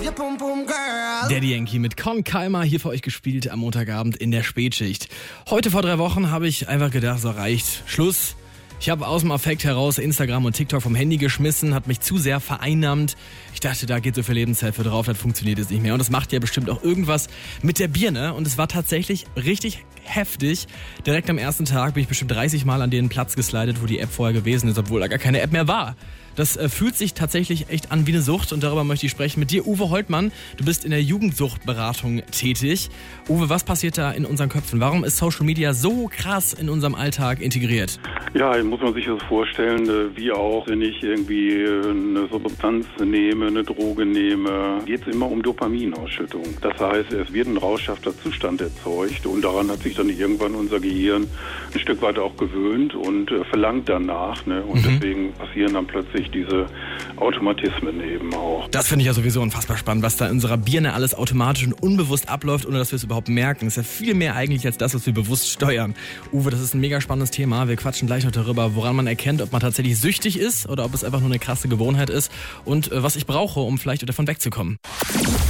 Daddy Yankee mit Con Calma hier für euch gespielt am Montagabend in der Spätschicht. Heute vor 3 Wochen habe ich einfach gedacht, so reicht, Schluss. Ich habe aus dem Affekt heraus Instagram und TikTok vom Handy geschmissen, hat mich zu sehr vereinnahmt. Ich dachte, da geht so viel Lebenszeit für drauf, das funktioniert jetzt nicht mehr. Und das macht ja bestimmt auch irgendwas mit der Birne. Und es war tatsächlich richtig heftig. Direkt am ersten Tag bin ich bestimmt 30 Mal an den Platz geslidet, wo die App vorher gewesen ist, obwohl da gar keine App mehr war. Das fühlt sich tatsächlich echt an wie eine Sucht und darüber möchte ich sprechen mit dir, Uwe Holtmann. Du bist in der Jugendsuchtberatung tätig. Uwe, was passiert da in unseren Köpfen? Warum ist Social Media so krass in unserem Alltag integriert? Ja, muss man sich das vorstellen, wie auch, wenn ich irgendwie eine Substanz nehme, eine Droge nehme, geht es immer um Dopaminausschüttung. Das heißt, es wird ein rauschhafter Zustand erzeugt und daran hat sich dann irgendwann unser Gehirn ein Stück weit auch gewöhnt und verlangt danach. Ne? Und deswegen passieren dann plötzlich diese Automatismen eben auch. Das finde ich ja sowieso unfassbar spannend, was da in unserer Birne alles automatisch und unbewusst abläuft, ohne dass wir es überhaupt merken. Das ist ja viel mehr eigentlich als das, was wir bewusst steuern. Uwe, das ist ein mega spannendes Thema. Wir quatschen gleich noch darüber, woran man erkennt, ob man tatsächlich süchtig ist oder ob es einfach nur eine krasse Gewohnheit ist und was ich brauche, um vielleicht davon wegzukommen.